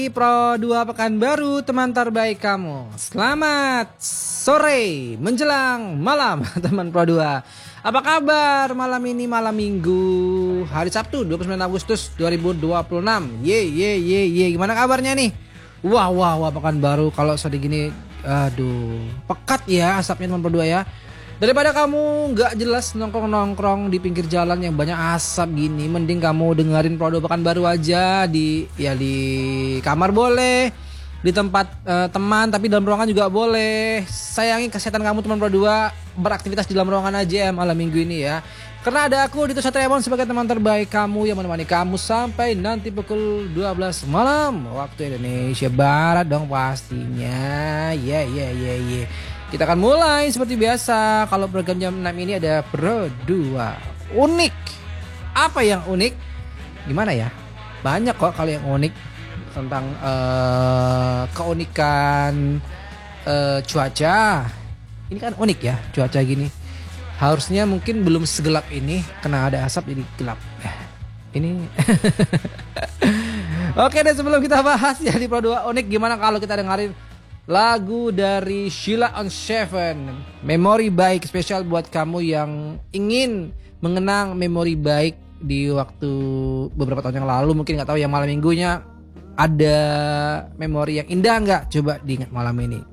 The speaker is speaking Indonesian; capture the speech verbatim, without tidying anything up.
Pro dua Pekanbaru, teman terbaik kamu. Selamat sore menjelang malam teman Pro dua. Apa kabar malam ini, malam Minggu, hari Sabtu dua puluh sembilan Agustus dua ribu dua puluh enam. Ye ye ye ye, gimana kabarnya nih? Wah wah wah Pekanbaru kalau sore gini, aduh, pekat ya asapnya teman Pro dua ya. Daripada kamu nggak jelas nongkrong-nongkrong di pinggir jalan yang banyak asap gini, mending kamu dengerin Pro dua Pekanbaru aja di ya di kamar boleh, di tempat uh, teman tapi dalam ruangan juga boleh. Sayangi kesehatan kamu teman Pro dua, beraktivitas di dalam ruangan aja ya malam Minggu ini ya. Karena ada aku Dito Satriamon sebagai teman terbaik kamu yang menemani kamu sampai nanti pukul dua belas malam waktu Indonesia Barat dong pastinya. Ya ya ya ya. Kita akan mulai seperti biasa. Kalau program jam enam ini ada Pro dua unik. Apa yang unik? Gimana ya? Banyak kok kalau yang unik tentang uh, keunikan uh, cuaca. Ini kan unik ya cuaca gini. Harusnya mungkin belum segelap ini, karena ada asap jadi gelap. Ini Oke deh, sebelum kita bahas ya di Pro dua unik, gimana kalau kita dengerin lagu dari Sheila on Seven, memori baik, spesial buat kamu yang ingin mengenang memori baik di waktu beberapa tahun yang lalu. Mungkin nggak tahu yang malam minggunya ada memori yang indah nggak? Coba diingat malam ini.